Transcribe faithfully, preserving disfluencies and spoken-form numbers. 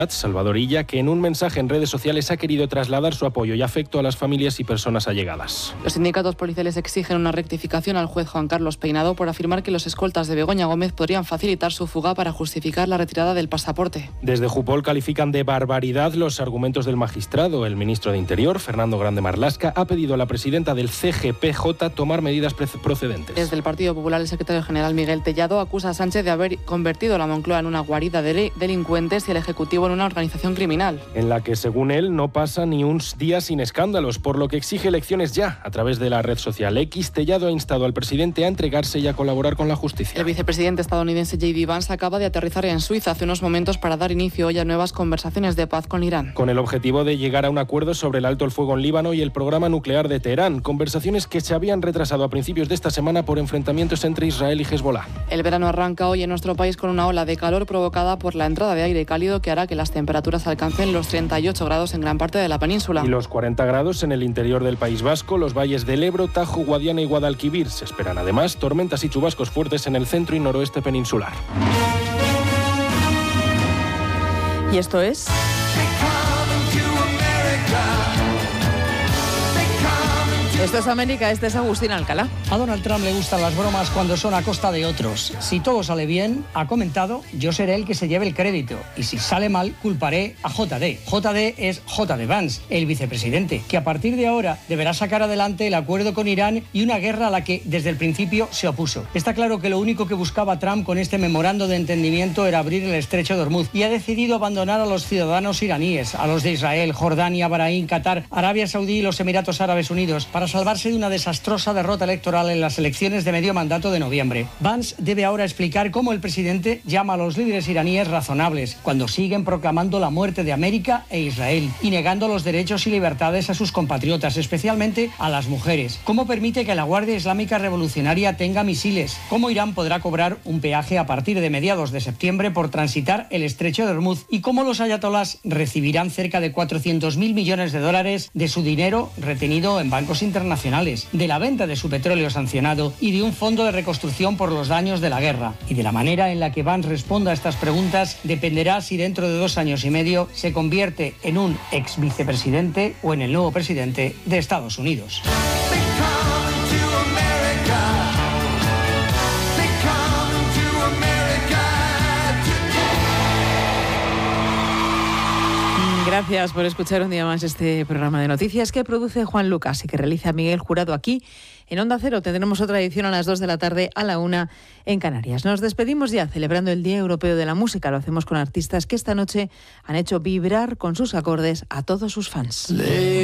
Salvador Illa, que en un mensaje en redes sociales ha querido trasladar su apoyo y afecto a las familias y personas allegadas. Los sindicatos policiales exigen una rectificación al juez Juan Carlos Peinado por afirmar que los escoltas de Begoña Gómez podrían facilitar su fuga para justificar la retirada del pasaporte. Desde Jupol califican de barbaridad los argumentos del magistrado. El ministro de Interior, Fernando Grande Marlaska, ha pedido a la presidenta del C G P J tomar medidas procedentes. Desde el Partido Popular, el secretario general Miguel Tellado acusa a Sánchez de haber convertido la Moncloa en una guarida de delincuentes y el Ejecutivo en una organización criminal. En la que, según él, no pasa ni un día sin escándalos, por lo que exige elecciones ya. A través de la red social X, Tellado ha instado al presidente a entregarse y a colaborar con la justicia. El vicepresidente estadounidense J D Vance acaba de aterrizar en Suiza hace unos momentos para dar inicio hoy a nuevas conversaciones de paz con Irán. Con el objetivo de llegar a un acuerdo sobre el alto el fuego en Líbano y el programa nuclear de Teherán, conversaciones que se habían retrasado a principios de esta semana por enfrentamientos entre Israel y Hezbollah. El verano arranca hoy en nuestro país con una ola de calor provocada por la entrada de aire cálido que hará que las temperaturas alcancen los treinta y ocho grados en gran parte de la península. Y los cuarenta grados en el interior del País Vasco, los valles del Ebro, Tajo, Guadiana y Guadalquivir. Se esperan además tormentas y chubascos fuertes en el centro y noroeste peninsular. ¿Y esto es? Esto es América, este es Agustín Alcalá. A Donald Trump le gustan las bromas cuando son a costa de otros. Si todo sale bien, ha comentado, yo seré el que se lleve el crédito. Y si sale mal, culparé a J D. J D es J D Vance, el vicepresidente, que a partir de ahora deberá sacar adelante el acuerdo con Irán y una guerra a la que desde el principio se opuso. Está claro que lo único que buscaba Trump con este memorando de entendimiento era abrir el estrecho de Hormuz y ha decidido abandonar a los ciudadanos iraníes, a los de Israel, Jordania, Bahrein, Qatar, Arabia Saudí y los Emiratos Árabes Unidos para salvarse de una desastrosa derrota electoral en las elecciones de medio mandato de noviembre. Vance debe ahora explicar cómo el presidente llama a los líderes iraníes razonables cuando siguen proclamando la muerte de América e Israel y negando los derechos y libertades a sus compatriotas, especialmente a las mujeres. Cómo permite que la Guardia Islámica Revolucionaria tenga misiles. Cómo Irán podrá cobrar un peaje a partir de mediados de septiembre por transitar el estrecho de Hormuz y cómo los ayatolás recibirán cerca de cuatrocientos mil millones de dólares de su dinero retenido en bancos internacionales, de la venta de su petróleo sancionado y de un fondo de reconstrucción por los daños de la guerra. Y de la manera en la que Vance responda a estas preguntas dependerá si dentro de dos años y medio se convierte en un ex vicepresidente o en el nuevo presidente de Estados Unidos. Gracias por escuchar un día más este programa de noticias que produce Juan Lucas y que realiza Miguel Jurado aquí en Onda Cero. Tendremos otra edición a las dos de la tarde, a la una en Canarias. Nos despedimos ya celebrando el Día Europeo de la Música. Lo hacemos con artistas que esta noche han hecho vibrar con sus acordes a todos sus fans.